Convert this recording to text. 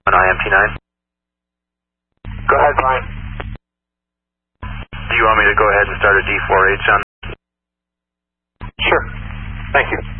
on IMT9. Go ahead, Brian. Do you want me to go ahead and start a D4H on? Sure. Thank you.